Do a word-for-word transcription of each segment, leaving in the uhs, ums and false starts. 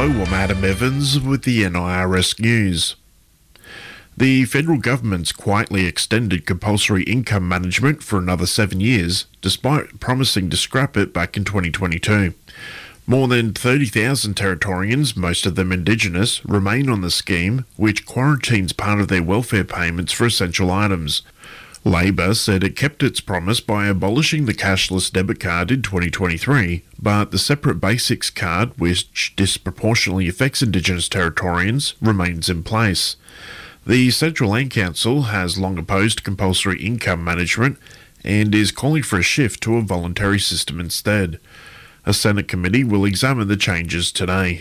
Hello, I'm Adam Evans with the N I R S News. The federal government's quietly extended compulsory income management for another seven years, despite promising to scrap it back in twenty twenty-two. More than thirty thousand Territorians, most of them Indigenous, remain on the scheme, which quarantines part of their welfare payments for essential items. Labor said it kept its promise by abolishing the cashless debit card in twenty twenty-three, but the separate basics card, which disproportionately affects Indigenous Territorians, remains in place. The Central Land Council has long opposed compulsory income management and is calling for a shift to a voluntary system instead. A Senate committee will examine the changes today.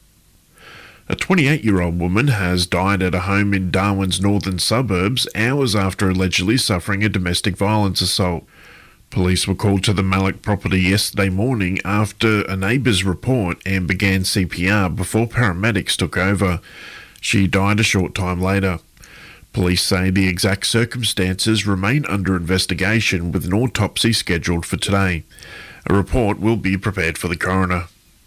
A twenty-eight-year-old woman has died at a home in Darwin's northern suburbs hours after allegedly suffering a domestic violence assault. Police were called to the Mallock property yesterday morning after a neighbour's report and began C P R before paramedics took over. She died a short time later. Police say the exact circumstances remain under investigation with an autopsy scheduled for today. A report will be prepared for the coroner.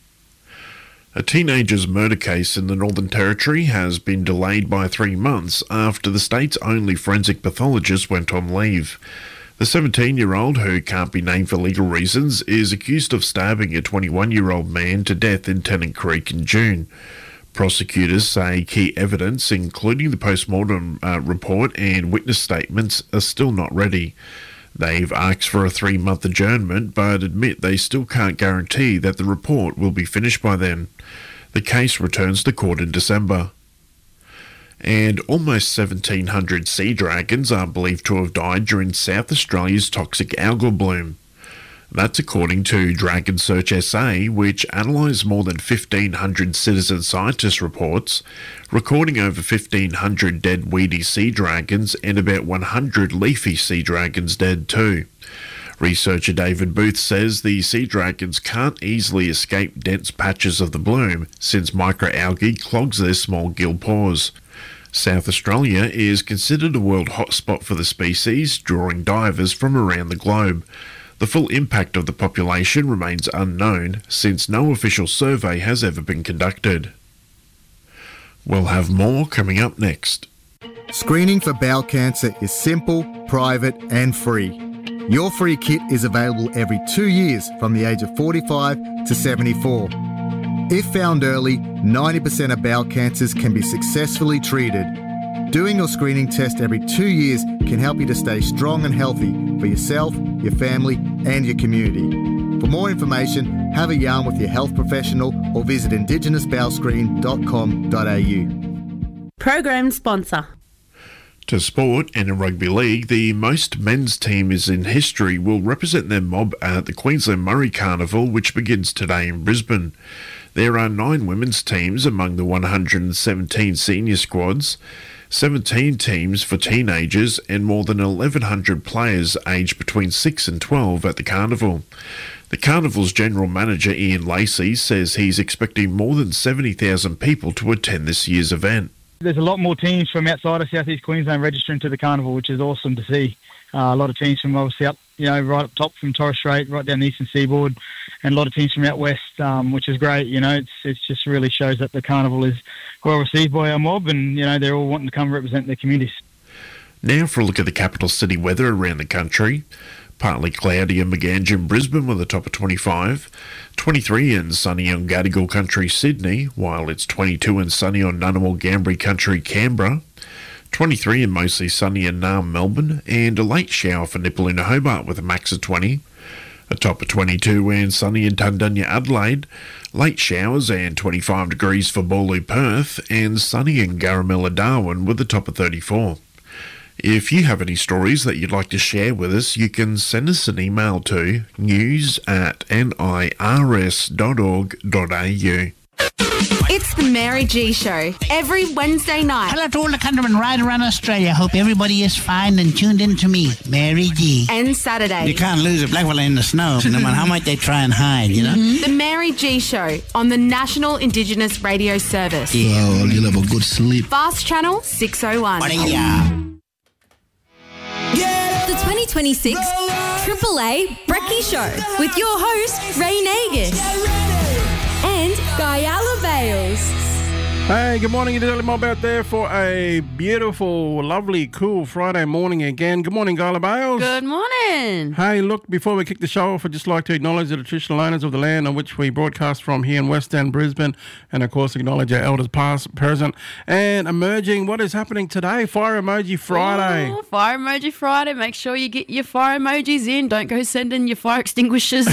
A teenager's murder case in the Northern Territory has been delayed by three months after the state's only forensic pathologist went on leave. The seventeen-year-old, who can't be named for legal reasons, is accused of stabbing a twenty-one-year-old man to death in Tennant Creek in June. Prosecutors say key evidence, including the post-mortem uh, report and witness statements, are still not ready. They've asked for a three-month adjournment, but admit they still can't guarantee that the report will be finished by then. The case returns to court in December. And almost seventeen hundred sea dragons are believed to have died during South Australia's toxic algal bloom. That's according to Dragon Search S A, which analysed more than fifteen hundred citizen scientist reports, recording over fifteen hundred dead weedy sea dragons and about one hundred leafy sea dragons dead too. Researcher David Booth says the sea dragons can't easily escape dense patches of the bloom since microalgae clogs their small gill pores. South Australia is considered a world hotspot for the species, drawing divers from around the globe. The full impact of the population remains unknown, since no official survey has ever been conducted. We'll have more coming up next. Screening for bowel cancer is simple, private and free. Your free kit is available every two years from the age of forty-five to seventy-four. If found early, ninety percent of bowel cancers can be successfully treated. Doing your screening test every two years can help you to stay strong and healthy for yourself, your family and your community. For more information, have a yarn with your health professional or visit indigenous bowel screen dot com dot a u. Program sponsor. To sport and in rugby league, the most men's teams in history will represent their mob at the Queensland Murray Carnival, which begins today in Brisbane. There are nine women's teams among the one hundred seventeen senior squads, seventeen teams for teenagers and more than eleven hundred players aged between six and twelve at the carnival. The carnival's general manager Ian Lacey says he's expecting more than seventy thousand people to attend this year's event. There's a lot more teams from outside of South East Queensland registering to the carnival, which is awesome to see. Uh, a lot of teams from obviously up, you know, right up top from Torres Strait, right down the eastern seaboard, and a lot of teams from out west, um, which is great. You know, it's it's just really shows that the carnival is well received by our mob, and you know they're all wanting to come represent their communities. Now for a look at the capital city weather around the country. Partly cloudy in Maganjin, Brisbane with a top of twenty-five, twenty-three in sunny on Gadigal Country, Sydney, while it's twenty-two and sunny on Ngunnawal Gambri Country, Canberra, twenty-three and mostly sunny in Naarm, Melbourne, and a late shower for Nipaluna, Hobart with a max of twenty, a top of twenty-two and sunny in Tundunya, Adelaide, late showers and twenty-five degrees for Bawley, Perth, and sunny in Garamilla, Darwin with a top of thirty-four. If you have any stories that you'd like to share with us, you can send us an email to news at n i r s dot org dot a u. It's the Mary G Show, every Wednesday night. Hello to all the countrymen right around Australia. Hope everybody is fine and tuned in to me, Mary G. And Saturday. You can't lose a black fella in the snow, no matter how much they try and hide, you know? Mm-hmm. The Mary G Show on the National Indigenous Radio Service. Yeah. Oh, you'll have a good sleep. Fast Channel six oh one. The twenty twenty-six Triple A Brekkie Show with your host, Ray Nagus and Guyala Bales. Hey, good morning, Daily Mob out there for a beautiful, lovely, cool Friday morning again. Good morning, Gala Bales. Good morning. Hey, look, before we kick the show off, I'd just like to acknowledge the traditional owners of the land on which we broadcast from here in West End, Brisbane, and of course acknowledge our elders past, present, and emerging. What is happening today? Fire Emoji Friday. Oh, fire Emoji Friday. Make sure you get your fire emojis in. Don't go sending your fire extinguishers.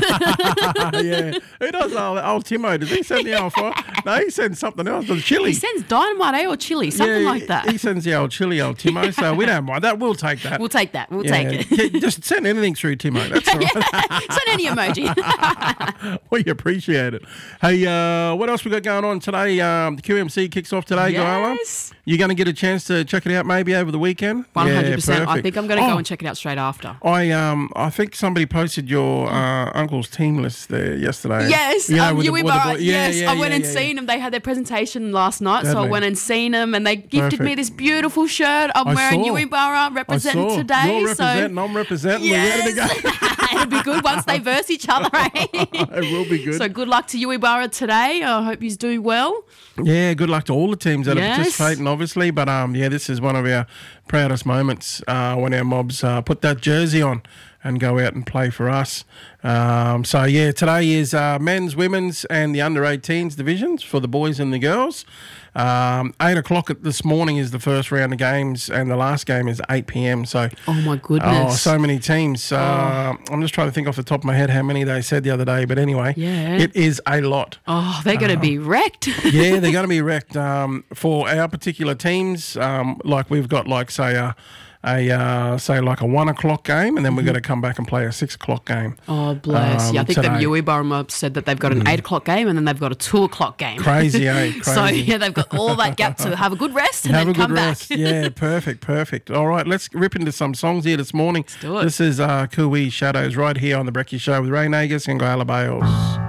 Yeah. Who does old, old Timo? Does he send the old fire? No, he sends something else. The chili. He sends dynamite eh, or chili, something Yeah, like that. He sends the old chili, old Timo, so we don't mind that. We'll take that. We'll take that. We'll Yeah. take it. Yeah, just send anything through, Timo. That's all right. Send any emoji. We appreciate it. Hey, uh, what else we got going on today? Um, the Q M C kicks off today, Gala. Yes. You're going to get a chance to check it out maybe over the weekend? one hundred Yeah, percent. I perfect. think I'm going to Oh, go and check it out straight after. I um I think somebody posted your uh, uncle's team list there yesterday. Yes, You know, um, with the- Yui with the Barra, boy- yeah, yes, yeah, I went yeah, and yeah, seen them. They had their presentation last night, Did so I they? went and seen them, and they gifted me Perfect. this beautiful shirt. I'm I wearing saw. Yui Barra I representing saw. today. You're so representing, I'm representing. yes. We're ready to go. It'll be good once they verse each other. Eh? It will be good. So good luck to Yui Barra today. I hope you do well. Yeah, good luck to all the teams that Yes. are participating, obviously. But um, yeah, this is one of our proudest moments uh, when our mobs uh, put that jersey on and go out and play for us. Um, so yeah, today is uh, men's, women's, and the under eighteens divisions for the boys and the girls. Um, eight o'clock at this morning is the first round of games, and the last game is eight p.m. So Oh my goodness. oh, so many teams. Uh, I'm just trying to think off the top of my head how many they said the other day. But anyway, Yeah. it is a lot. Oh, they're going to be wrecked. Yeah, they're going to be wrecked. Um, for our particular teams, um, like we've got like say a, a uh, say like a one o'clock game, and then we're going to come back and play a six o'clock game. Oh, bless. Um, yeah, I think the today. Yui Barra said that they've got an eight o'clock game and then they've got a two o'clock game. Crazy, eh? So, Crazy. yeah, they've got all that gap to have a good rest and Have then a good come back. rest. Yeah, perfect, perfect. All right, let's rip into some songs here this morning. do it. This is uh, Kui Shadows right here on the Brekkie Show with Ray Nagus and Gala Bales.